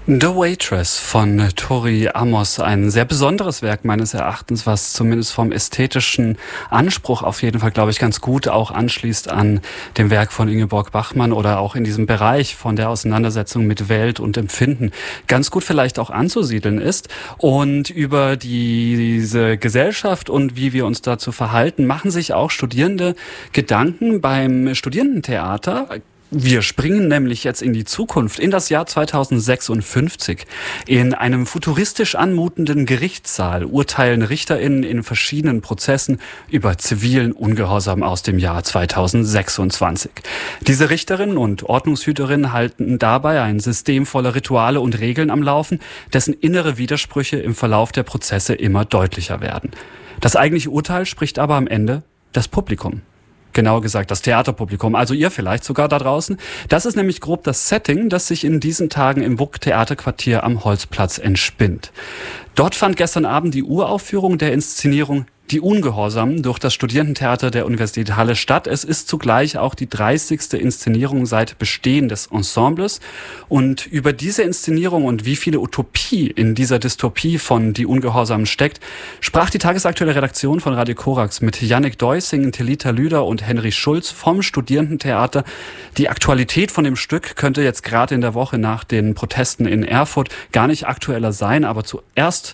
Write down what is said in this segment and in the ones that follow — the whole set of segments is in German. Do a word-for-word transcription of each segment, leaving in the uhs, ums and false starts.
The Waitress von Tori Amos, ein sehr besonderes Werk meines Erachtens, was zumindest vom ästhetischen Anspruch auf jeden Fall, glaube ich, ganz gut auch anschließt an dem Werk von Ingeborg Bachmann oder auch in diesem Bereich von der Auseinandersetzung mit Welt und Empfinden ganz gut vielleicht auch anzusiedeln ist. Und über die, diese Gesellschaft und wie wir uns dazu verhalten, machen sich auch Studierende Gedanken beim Studierendentheater. Wir springen nämlich jetzt in die Zukunft, in das Jahr zweitausendsechsundfünfzig. In einem futuristisch anmutenden Gerichtssaal urteilen RichterInnen in verschiedenen Prozessen über zivilen Ungehorsam aus dem Jahr zweitausendsechsundzwanzig. Diese Richterinnen und Ordnungshüterinnen halten dabei ein System voller Rituale und Regeln am Laufen, dessen innere Widersprüche im Verlauf der Prozesse immer deutlicher werden. Das eigentliche Urteil spricht aber am Ende das Publikum. Genauer gesagt, das Theaterpublikum, also ihr vielleicht sogar da draußen. Das ist nämlich grob das Setting, das sich in diesen Tagen im W U K-Theaterquartier am Holzplatz entspinnt. Dort fand gestern Abend die Uraufführung der Inszenierung Die Ungehorsamen durch das Studierendentheater der Universität Halle statt. Es ist zugleich auch die dreißigste Inszenierung seit Bestehen des Ensembles. Und über diese Inszenierung und wie viele Utopie in dieser Dystopie von Die Ungehorsamen steckt, sprach die tagesaktuelle Redaktion von Radio Korax mit Yannick Deusing, Telita Lüder und Henry Schulz vom Studierendentheater. Die Aktualität von dem Stück könnte jetzt gerade in der Woche nach den Protesten in Erfurt gar nicht aktueller sein, aber zuerst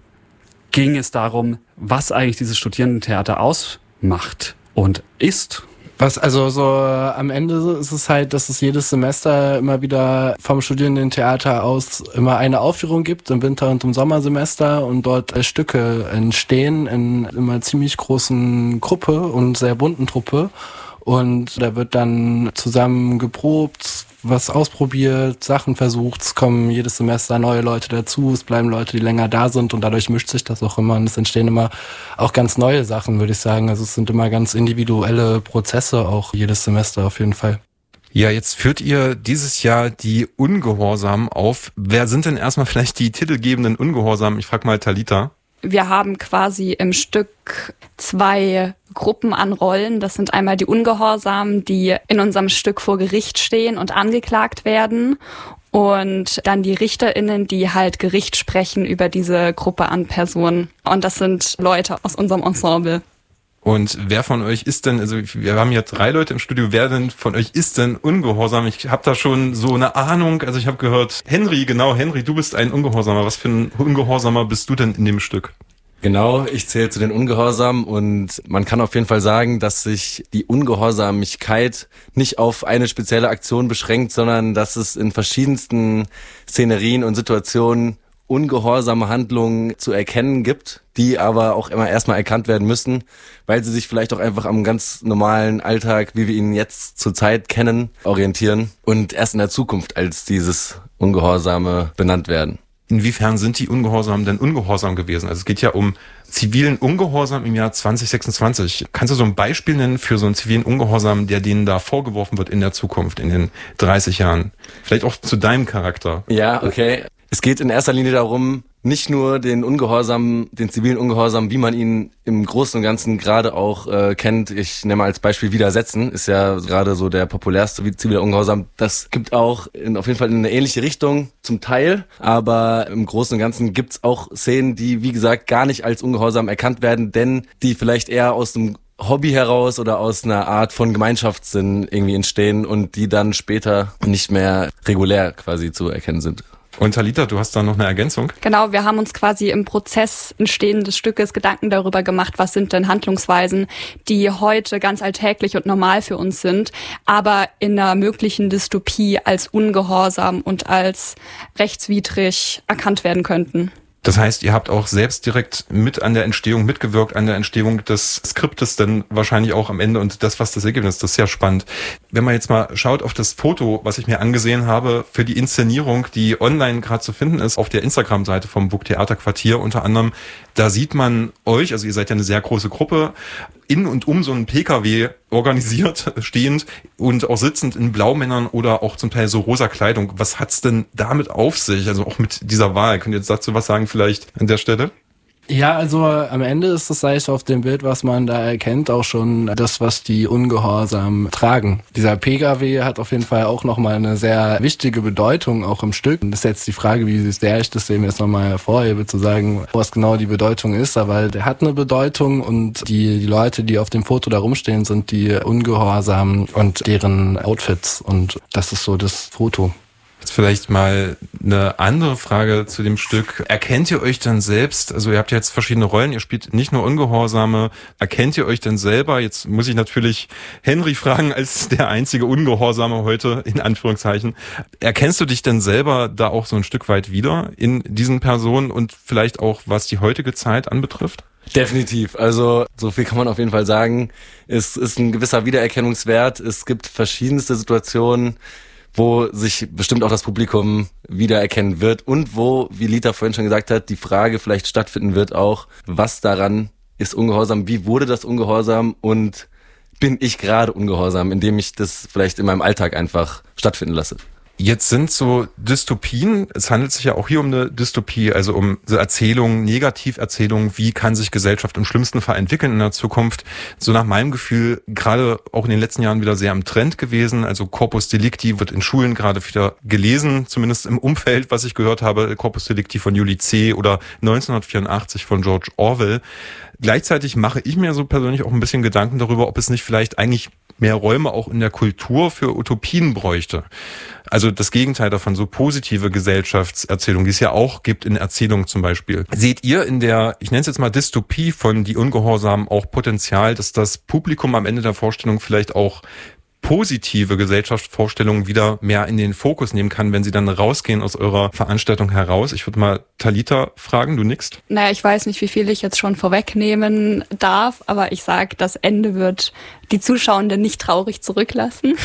ging es darum, was eigentlich dieses Studierendentheater ausmacht und ist. Was also so am Ende ist es halt, dass es jedes Semester immer wieder vom Studierendentheater aus immer eine Aufführung gibt, im Winter- und im Sommersemester, und dort Stücke entstehen in immer ziemlich großen Gruppe und sehr bunten Truppe. Und da wird dann zusammen geprobt, was ausprobiert, Sachen versucht. Es kommen jedes Semester neue Leute dazu, es bleiben Leute, die länger da sind, und dadurch mischt sich das auch immer und es entstehen immer auch ganz neue Sachen, würde ich sagen. Also es sind immer ganz individuelle Prozesse, auch jedes Semester auf jeden Fall. Ja, jetzt führt ihr dieses Jahr die Ungehorsamen auf. Wer sind denn erstmal vielleicht die titelgebenden Ungehorsamen? Ich frage mal Talita. Wir haben quasi im Stück zwei Gruppen an Rollen. Das sind einmal die Ungehorsamen, die in unserem Stück vor Gericht stehen und angeklagt werden. Und dann die RichterInnen, die halt Gericht sprechen über diese Gruppe an Personen. Und das sind Leute aus unserem Ensemble. Und wer von euch ist denn, also wir haben hier drei Leute im Studio, wer denn von euch ist denn ungehorsam? Ich habe da schon so eine Ahnung, also ich habe gehört, Henry, genau, Henry, du bist ein Ungehorsamer. Was für ein Ungehorsamer bist du denn in dem Stück? Genau, ich zähle zu den Ungehorsamen, und man kann auf jeden Fall sagen, dass sich die Ungehorsamigkeit nicht auf eine spezielle Aktion beschränkt, sondern dass es in verschiedensten Szenerien und Situationen ungehorsame Handlungen zu erkennen gibt, die aber auch immer erstmal erkannt werden müssen, weil sie sich vielleicht auch einfach am ganz normalen Alltag, wie wir ihn jetzt zurzeit kennen, orientieren und erst in der Zukunft als dieses Ungehorsame benannt werden. Inwiefern sind die Ungehorsam denn ungehorsam gewesen? Also es geht ja um zivilen Ungehorsam im Jahr zwanzig sechsundzwanzig. Kannst du so ein Beispiel nennen für so einen zivilen Ungehorsam, der denen da vorgeworfen wird in der Zukunft, in den dreißig Jahren? Vielleicht auch zu deinem Charakter. Ja, okay. Es geht in erster Linie darum, nicht nur den Ungehorsam, den zivilen Ungehorsam, wie man ihn im Großen und Ganzen gerade auch äh, kennt. Ich nehme mal als Beispiel Widersetzen, ist ja gerade so der populärste zivile Ungehorsam. Das gibt auch in, auf jeden Fall in eine ähnliche Richtung zum Teil, aber im Großen und Ganzen gibt's auch Szenen, die, wie gesagt, gar nicht als Ungehorsam erkannt werden, denn die vielleicht eher aus dem Hobby heraus oder aus einer Art von Gemeinschaftssinn irgendwie entstehen und die dann später nicht mehr regulär quasi zu erkennen sind. Und Talita, du hast da noch eine Ergänzung? Genau, wir haben uns quasi im Prozess Entstehen des Stückes Gedanken darüber gemacht, was sind denn Handlungsweisen, die heute ganz alltäglich und normal für uns sind, aber in einer möglichen Dystopie als ungehorsam und als rechtswidrig erkannt werden könnten. Das heißt, ihr habt auch selbst direkt mit an der Entstehung mitgewirkt, an der Entstehung des Skriptes dann wahrscheinlich auch am Ende und das, was das Ergebnis ist, das ist sehr spannend. Wenn man jetzt mal schaut auf das Foto, was ich mir angesehen habe für die Inszenierung, die online gerade zu finden ist, auf der Instagram-Seite vom W U K-Theaterquartier unter anderem, da sieht man euch, also ihr seid ja eine sehr große Gruppe, in und um so einen P K W organisiert, stehend und auch sitzend in Blaumännern oder auch zum Teil so rosa Kleidung. Was hat's denn damit auf sich? Also auch mit dieser Wahl. Könnt ihr jetzt dazu was sagen vielleicht an der Stelle? Ja, also am Ende ist das leicht auf dem Bild, was man da erkennt, auch schon das, was die ungehorsam tragen. Dieser P K W hat auf jeden Fall auch nochmal eine sehr wichtige Bedeutung, auch im Stück. Das ist jetzt die Frage, wie sehr ich das eben jetzt nochmal hervorhebe, zu sagen, was genau die Bedeutung ist, aber der hat eine Bedeutung und die, die Leute, die auf dem Foto da rumstehen, sind die Ungehorsamen und deren Outfits und das ist so das Foto. Jetzt vielleicht mal eine andere Frage zu dem Stück. Erkennt ihr euch dann selbst, also ihr habt jetzt verschiedene Rollen, ihr spielt nicht nur Ungehorsame, erkennt ihr euch denn selber, jetzt muss ich natürlich Henry fragen, als der einzige Ungehorsame heute, in Anführungszeichen, erkennst du dich denn selber da auch so ein Stück weit wieder in diesen Personen und vielleicht auch, was die heutige Zeit anbetrifft? Definitiv. Also so viel kann man auf jeden Fall sagen. Es ist ein gewisser Wiedererkennungswert. Es gibt verschiedenste Situationen, wo sich bestimmt auch das Publikum wiedererkennen wird und wo, wie Lita vorhin schon gesagt hat, die Frage vielleicht stattfinden wird auch, was daran ist ungehorsam, wie wurde das ungehorsam und bin ich gerade ungehorsam, indem ich das vielleicht in meinem Alltag einfach stattfinden lasse. Jetzt sind so Dystopien, es handelt sich ja auch hier um eine Dystopie, also um so Erzählungen, Negativerzählungen, wie kann sich Gesellschaft im schlimmsten Fall entwickeln in der Zukunft. So nach meinem Gefühl gerade auch in den letzten Jahren wieder sehr im Trend gewesen. Also Corpus Delicti wird in Schulen gerade wieder gelesen, zumindest im Umfeld, was ich gehört habe. Corpus Delicti von Julie C. oder neunzehnhundertvierundachtzig von George Orwell. Gleichzeitig mache ich mir so persönlich auch ein bisschen Gedanken darüber, ob es nicht vielleicht eigentlich mehr Räume auch in der Kultur für Utopien bräuchte. Also das Gegenteil davon, so positive Gesellschaftserzählungen, die es ja auch gibt in Erzählungen zum Beispiel. Seht ihr in der, ich nenne es jetzt mal Dystopie von Die Ungehorsamen auch Potenzial, dass das Publikum am Ende der Vorstellung vielleicht auch positive Gesellschaftsvorstellungen wieder mehr in den Fokus nehmen kann, wenn sie dann rausgehen aus eurer Veranstaltung heraus? Ich würde mal Talita fragen, du nickst. Naja, ich weiß nicht, wie viel ich jetzt schon vorwegnehmen darf, aber ich sage, das Ende wird die Zuschauenden nicht traurig zurücklassen.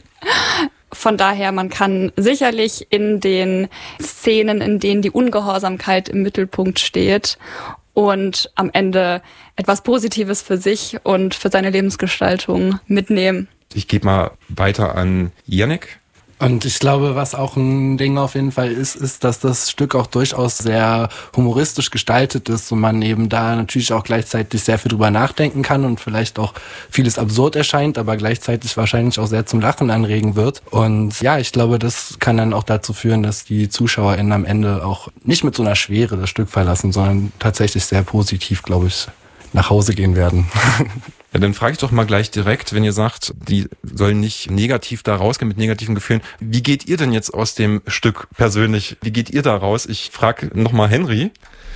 Von daher, man kann sicherlich in den Szenen, in denen die Ungehorsamkeit im Mittelpunkt steht und am Ende etwas Positives für sich und für seine Lebensgestaltung mitnehmen. Ich gebe mal weiter an Yannick. Und ich glaube, was auch ein Ding auf jeden Fall ist, ist, dass das Stück auch durchaus sehr humoristisch gestaltet ist und man eben da natürlich auch gleichzeitig sehr viel drüber nachdenken kann und vielleicht auch vieles absurd erscheint, aber gleichzeitig wahrscheinlich auch sehr zum Lachen anregen wird. Und ja, ich glaube, das kann dann auch dazu führen, dass die ZuschauerInnen am Ende auch nicht mit so einer Schwere das Stück verlassen, sondern tatsächlich sehr positiv, glaube ich, nach Hause gehen werden. Ja, dann frage ich doch mal gleich direkt, wenn ihr sagt, die sollen nicht negativ da rausgehen mit negativen Gefühlen. Wie geht ihr denn jetzt aus dem Stück persönlich? Wie geht ihr da raus? Ich frage nochmal Henry.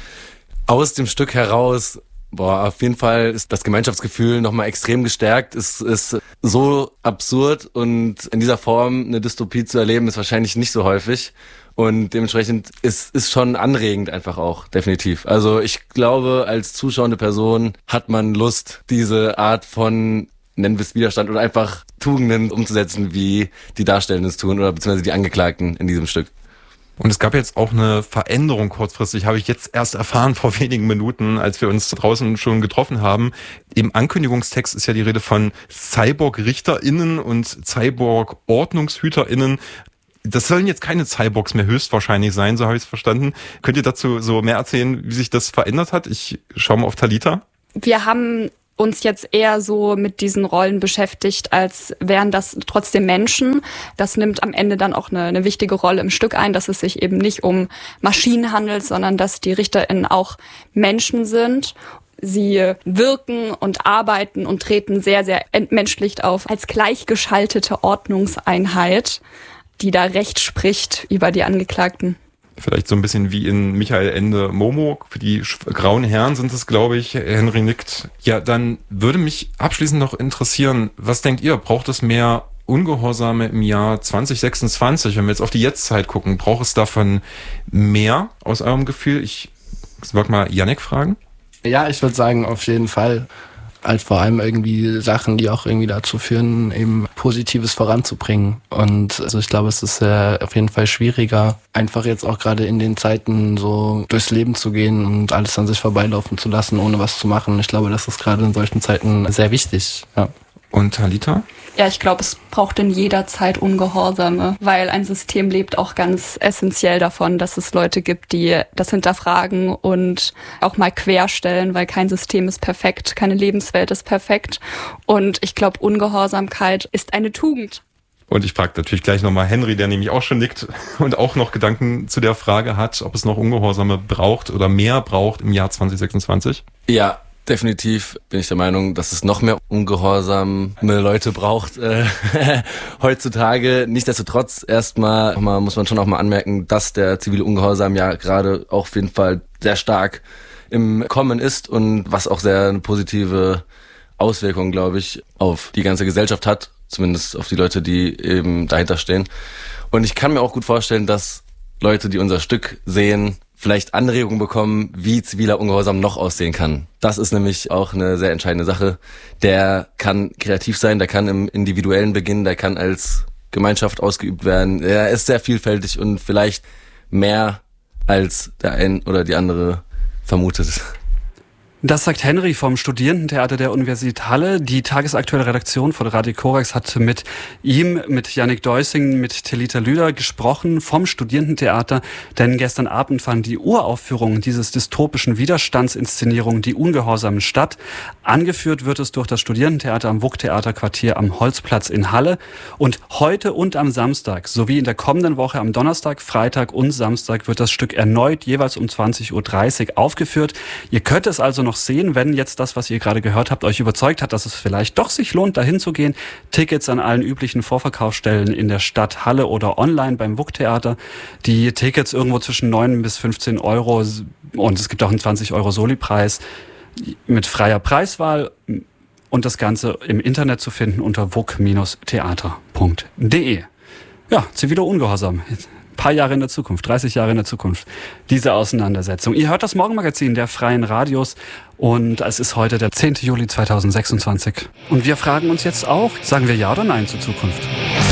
Aus dem Stück heraus, boah, auf jeden Fall ist das Gemeinschaftsgefühl nochmal extrem gestärkt. Es ist so absurd und in dieser Form eine Dystopie zu erleben, ist wahrscheinlich nicht so häufig. Und dementsprechend ist ist schon anregend einfach auch, definitiv. Also ich glaube, als zuschauende Person hat man Lust, diese Art von, nennen wir es Widerstand oder einfach Tugenden umzusetzen, wie die Darstellenden es tun oder beziehungsweise die Angeklagten in diesem Stück. Und es gab jetzt auch eine Veränderung kurzfristig, habe ich jetzt erst erfahren vor wenigen Minuten, als wir uns draußen schon getroffen haben. Im Ankündigungstext ist ja die Rede von Cyborg-RichterInnen und Cyborg-OrdnungshüterInnen. Das sollen jetzt keine Cyborgs mehr höchstwahrscheinlich sein, so habe ich es verstanden. Könnt ihr dazu so mehr erzählen, wie sich das verändert hat? Ich schaue mal auf Talita. Wir haben uns jetzt eher so mit diesen Rollen beschäftigt, als wären das trotzdem Menschen. Das nimmt am Ende dann auch eine, eine wichtige Rolle im Stück ein, dass es sich eben nicht um Maschinen handelt, sondern dass die RichterInnen auch Menschen sind. Sie wirken und arbeiten und treten sehr, sehr entmenschlicht auf als gleichgeschaltete Ordnungseinheit, die da Recht spricht über die Angeklagten. Vielleicht so ein bisschen wie in Michael Ende Momo. Für die grauen Herren sind es, glaube ich. Henry nickt. Ja, dann würde mich abschließend noch interessieren, was denkt ihr? Braucht es mehr Ungehorsame im Jahr zwanzig sechsundzwanzig? Wenn wir jetzt auf die Jetztzeit gucken, braucht es davon mehr aus eurem Gefühl? Ich wollte mal Yannick fragen. Ja, ich würde sagen, auf jeden Fall. Halt vor allem irgendwie Sachen, die auch irgendwie dazu führen, eben Positives voranzubringen. Und also ich glaube, es ist äh, auf jeden Fall schwieriger, einfach jetzt auch gerade in den Zeiten so durchs Leben zu gehen und alles an sich vorbeilaufen zu lassen, ohne was zu machen. Ich glaube, das ist gerade in solchen Zeiten sehr wichtig. Ja. Und Talita? Ja, ich glaube, es braucht in jeder Zeit Ungehorsame, weil ein System lebt auch ganz essentiell davon, dass es Leute gibt, die das hinterfragen und auch mal querstellen, weil kein System ist perfekt, keine Lebenswelt ist perfekt. Und ich glaube, Ungehorsamkeit ist eine Tugend. Und ich frage natürlich gleich nochmal Henry, der nämlich auch schon nickt und auch noch Gedanken zu der Frage hat, ob es noch Ungehorsame braucht oder mehr braucht im Jahr zwanzig sechsundzwanzig. Ja, definitiv bin ich der Meinung, dass es noch mehr ungehorsame Leute braucht äh, heutzutage. Nichtsdestotrotz erstmal mal, muss man schon auch mal anmerken, dass der zivile Ungehorsam ja gerade auch auf jeden Fall sehr stark im Kommen ist und was auch sehr eine positive Auswirkung, glaube ich, auf die ganze Gesellschaft hat, zumindest auf die Leute, die eben dahinter stehen. Und ich kann mir auch gut vorstellen, dass Leute, die unser Stück sehen, vielleicht Anregungen bekommen, wie ziviler Ungehorsam noch aussehen kann. Das ist nämlich auch eine sehr entscheidende Sache. Der kann kreativ sein, der kann im Individuellen beginnen, der kann als Gemeinschaft ausgeübt werden. Er ist sehr vielfältig und vielleicht mehr als der ein oder die andere vermutet. Das sagt Henry vom Studierendentheater der Universität Halle. Die tagesaktuelle Redaktion von Radio Korax hat mit ihm, mit Yannick Deusing, mit Talita Lüder gesprochen vom Studierendentheater. Denn gestern Abend fand die Uraufführung dieses dystopischen Widerstandsinszenierung Die Ungehorsamen statt. Angeführt wird es durch das Studierendentheater am W U K-Theaterquartier am Holzplatz in Halle. Und heute und am Samstag sowie in der kommenden Woche am Donnerstag, Freitag und Samstag wird das Stück erneut jeweils um zwanzig Uhr dreißig aufgeführt. Ihr könnt es also noch sehen, wenn jetzt das, was ihr gerade gehört habt, euch überzeugt hat, dass es vielleicht doch sich lohnt, dahin zu gehen. Tickets an allen üblichen Vorverkaufsstellen in der Stadt Halle oder online beim W U K-Theater. Die Tickets irgendwo zwischen neun bis fünfzehn Euro und es gibt auch einen zwanzig Euro Soli-Preis mit freier Preiswahl und das Ganze im Internet zu finden unter w u k theater punkt d e. Ja, ziviler Ungehorsam. Ein paar Jahre in der Zukunft, dreißig Jahre in der Zukunft, diese Auseinandersetzung. Ihr hört das Morgenmagazin der Freien Radios und es ist heute der zehnte Juli zweitausendsechsundzwanzig. Und wir fragen uns jetzt auch, sagen wir ja oder nein zur Zukunft?